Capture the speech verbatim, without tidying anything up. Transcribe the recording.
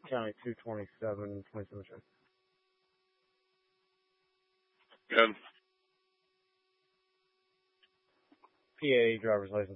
County two twenty-seven, twenty-seven check. Good. P A driver's license.